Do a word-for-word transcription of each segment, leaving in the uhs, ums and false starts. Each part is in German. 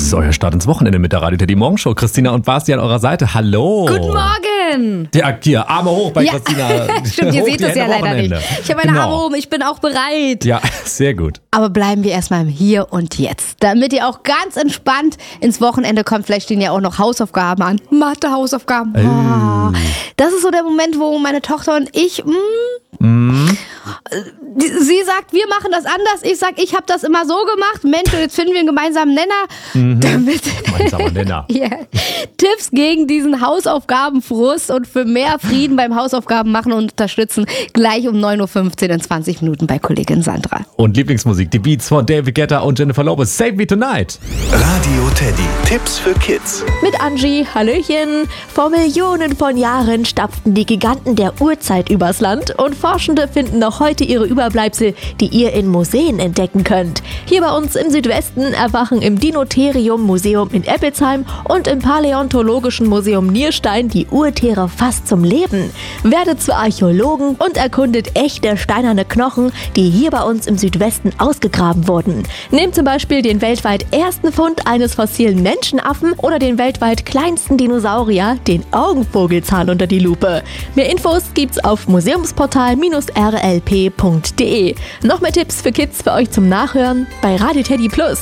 ist euer Start ins Wochenende mit der Radio Teddy Morgenshow. Christina und Basti an eurer Seite. Hallo. Guten Morgen. Der hier, Arme hoch bei ja. Christina. Stimmt, ihr seht das ja leider nicht. Ich habe meine genau. Arme oben, ich bin auch bereit. Ja, sehr gut. Aber bleiben wir erstmal im Hier und Jetzt, damit ihr auch ganz entspannt ins Wochenende kommt. Vielleicht stehen ja auch noch Hausaufgaben an. Mathe-Hausaufgaben. Äh. Oh. Das ist so der Moment, wo meine Tochter und ich... Mh, mm. Sie sagt, wir machen das anders. Ich sag, ich habe das immer so gemacht. Mensch, jetzt finden wir einen gemeinsamen Nenner. Mhm. Damit Gemeinsamer Nenner. yeah. Tipps gegen diesen Hausaufgabenfrust und für mehr Frieden beim Hausaufgaben machen und unterstützen. Gleich um neun Uhr fünfzehn in zwanzig Minuten bei Kollegin Sandra. Und Lieblingsmusik, die Beats von David Guetta und Jennifer Lopez. Save Me Tonight. Radio Teddy. Tipps für Kids. Mit Angie, Hallöchen. Vor Millionen von Jahren stapften die Giganten der Urzeit übers Land und Forschende finden noch heute ihre Überbleibsel, die ihr in Museen entdecken könnt. Hier bei uns im Südwesten erwachen im Dinotherium Museum in Eppelsheim und im Paläontologischen Museum Nierstein die Urtiere fast zum Leben. Werdet zu Archäologen und erkundet echte steinerne Knochen, die hier bei uns im Südwesten ausgegraben wurden. Nehmt zum Beispiel den weltweit ersten Fund eines fossilen Menschenaffen oder den weltweit kleinsten Dinosaurier, den Augenvogelzahn, unter die Lupe. Mehr Infos gibt's auf museumsportal r l p punkt d e. Noch mehr Tipps für Kids für euch zum Nachhören bei Radio Teddy Plus.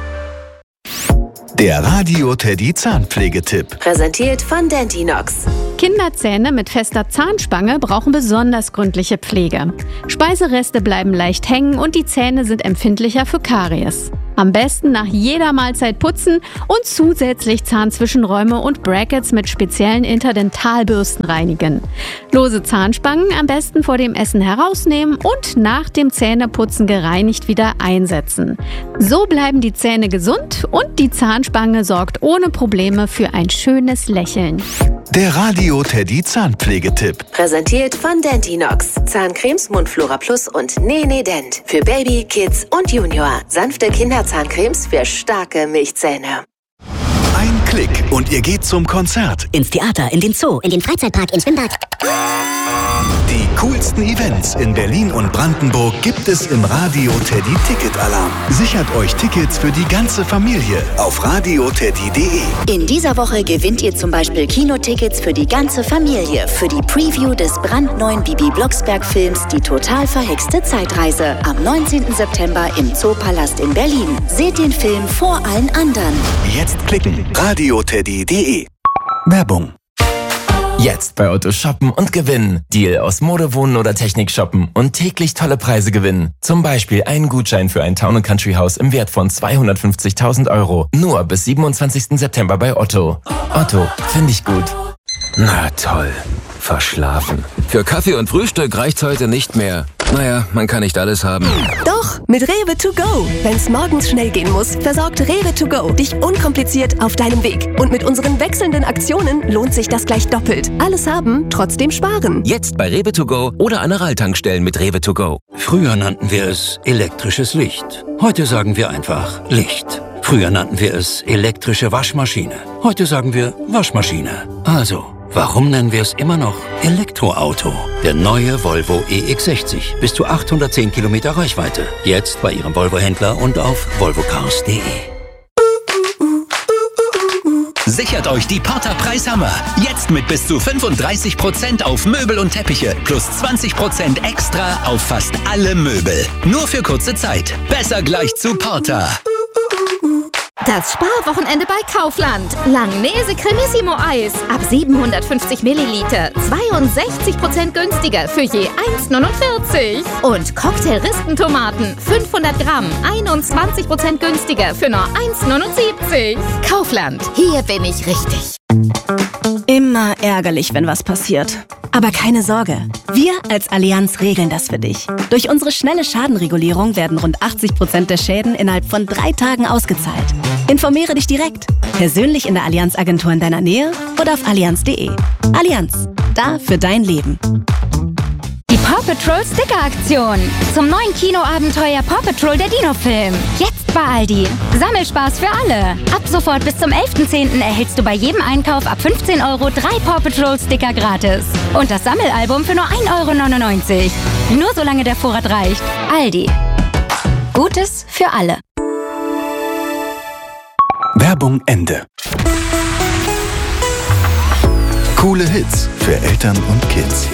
Der Radio Teddy Zahnpflegetipp. Präsentiert von Dentinox. Kinderzähne mit fester Zahnspange brauchen besonders gründliche Pflege. Speisereste bleiben leicht hängen und die Zähne sind empfindlicher für Karies. Am besten nach jeder Mahlzeit putzen und zusätzlich Zahnzwischenräume und Brackets mit speziellen Interdentalbürsten reinigen. Lose Zahnspangen am besten vor dem Essen herausnehmen und nach dem Zähneputzen gereinigt wieder einsetzen. So bleiben die Zähne gesund und die Zahnspange sorgt ohne Probleme für ein schönes Lächeln. Der Radio Teddy Zahnpflegetipp. Präsentiert von Dentinox. Zahncremes Mundflora Plus und Nene Dent. Für Baby, Kids und Junior. Sanfte Kinderzahncremes für starke Milchzähne. Ein Klick und ihr geht zum Konzert. Ins Theater, in den Zoo, in den Freizeitpark, ins Schwimmbad. Die coolsten Events in Berlin und Brandenburg gibt es im Radio Teddy Ticket Alarm. Sichert euch Tickets für die ganze Familie auf radio teddy punkt d e. In dieser Woche gewinnt ihr zum Beispiel Kinotickets für die ganze Familie für die Preview des brandneuen Bibi Blocksberg-Films Die total verhexte Zeitreise am neunzehnten September im Zoopalast in Berlin. Seht den Film vor allen anderen. Jetzt klicken. radio teddy punkt d e. Werbung. Jetzt bei Otto shoppen und gewinnen. Deal aus Mode, Wohnen oder Technik shoppen und täglich tolle Preise gewinnen. Zum Beispiel einen Gutschein für ein Town and Country Haus im Wert von zweihundertfünfzigtausend Euro. Nur bis siebenundzwanzigsten September bei Otto. Otto, finde ich gut. Na toll. Verschlafen. Für Kaffee und Frühstück reicht's heute nicht mehr. Naja, man kann nicht alles haben. Doch, mit Rewe to go. Wenn's morgens schnell gehen muss, versorgt Rewe to go dich unkompliziert auf deinem Weg. Und mit unseren wechselnden Aktionen lohnt sich das gleich doppelt. Alles haben, trotzdem sparen. Jetzt bei Rewe to go oder an der Ralltankstellen mit Rewe to go. Früher nannten wir es elektrisches Licht. Heute sagen wir einfach Licht. Früher nannten wir es elektrische Waschmaschine. Heute sagen wir Waschmaschine. Also, warum nennen wir es immer noch Elektroauto? Der neue Volvo E X sechzig. Bis zu achthundertzehn Kilometer Reichweite. Jetzt bei Ihrem Volvo-Händler und auf volvo cars punkt d e. Sichert euch die Porter Preishammer. Jetzt mit bis zu fünfunddreißig Prozent auf Möbel und Teppiche. Plus zwanzig Prozent extra auf fast alle Möbel. Nur für kurze Zeit. Besser gleich zu Porter. Das Sparwochenende bei Kaufland. Langnese Cremissimo Eis. Ab siebenhundertfünfzig Milliliter. zweiundsechzig Prozent günstiger für je eins neunundvierzig. Und Cocktail-Rispentomaten. fünfhundert Gramm. einundzwanzig Prozent günstiger für nur eins neunundsiebzig. Kaufland. Hier bin ich richtig. Immer ärgerlich, wenn was passiert. Aber keine Sorge, wir als Allianz regeln das für dich. Durch unsere schnelle Schadenregulierung werden rund achtzig Prozent der Schäden innerhalb von drei Tagen ausgezahlt. Informiere dich direkt, persönlich in der Allianz-Agentur in deiner Nähe oder auf allianz punkt d e. Allianz, da für dein Leben. Die Paw Patrol Sticker-Aktion. Zum neuen Kinoabenteuer Paw Patrol der Dino-Film. Jetzt bei Aldi. Sammelspaß für alle. Ab sofort bis zum elften zehnten erhältst du bei jedem Einkauf ab fünfzehn Euro drei Paw Patrol Sticker gratis. Und das Sammelalbum für nur ein Euro neunundneunzig. Nur solange der Vorrat reicht. Aldi. Gutes für alle. Werbung Ende. Coole Hits für Eltern und Kids.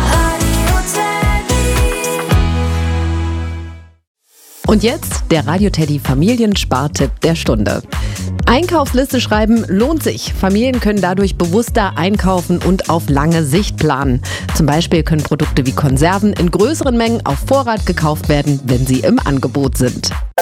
Und jetzt der Radio Teddy Familienspartipp der Stunde. Einkaufsliste schreiben lohnt sich. Familien können dadurch bewusster einkaufen und auf lange Sicht planen. Zum Beispiel können Produkte wie Konserven in größeren Mengen auf Vorrat gekauft werden, wenn sie im Angebot sind.